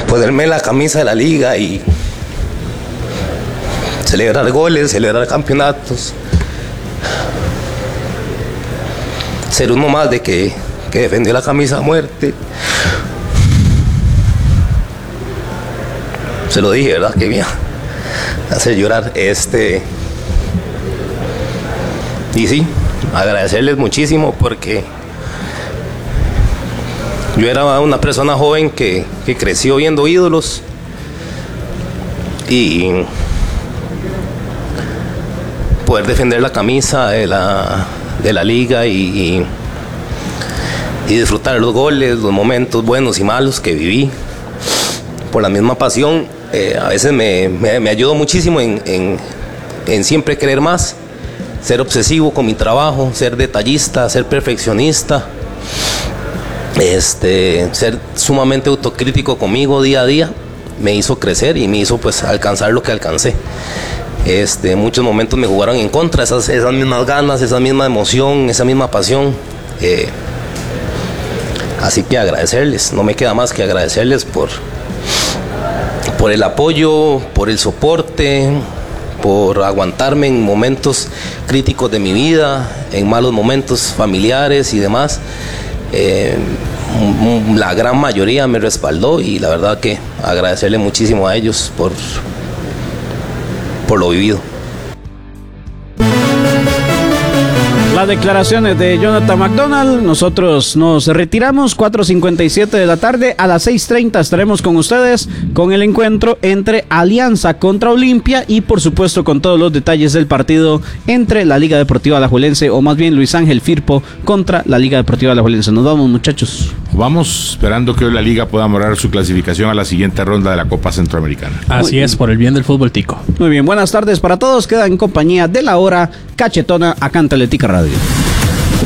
ponerme la camisa de la liga y celebrar goles, celebrar campeonatos, ser uno más de que defendió la camisa a muerte. Se lo dije, ¿verdad? Que me iba a hacer llorar. Y sí, agradecerles muchísimo porque yo era una persona joven que creció viendo ídolos y poder defender la camisa de la liga y disfrutar los goles, los momentos buenos y malos que viví por la misma pasión. A veces me ayudó muchísimo en siempre querer más, ser obsesivo con mi trabajo, ser detallista, ser perfeccionista, ser sumamente autocrítico conmigo día a día. Me hizo crecer y me hizo pues alcanzar lo que alcancé. Muchos momentos me jugaron en contra, esas mismas ganas, esa misma emoción, esa misma pasión. Así que agradecerles, no me queda más que agradecerles por el apoyo, por el soporte, por aguantarme en momentos críticos de mi vida, en malos momentos familiares y demás. La gran mayoría me respaldó y la verdad que agradecerle muchísimo a ellos por lo vivido. Las declaraciones de Jonathan McDonald. Nosotros nos retiramos 4:57 de la tarde. A las 6:30 estaremos con ustedes con el encuentro entre Alianza contra Olimpia y por supuesto con todos los detalles del partido entre la Liga Deportiva Alajuelense, o más bien Luis Ángel Firpo contra la Liga Deportiva Alajuelense. Nos vamos, muchachos. Vamos esperando que hoy la Liga pueda mejorar su clasificación a la siguiente ronda de la Copa Centroamericana. Así es, por el bien del fútbol tico. Muy bien, buenas tardes para todos. Queda en compañía de la hora cachetona acá en Teletica Radio.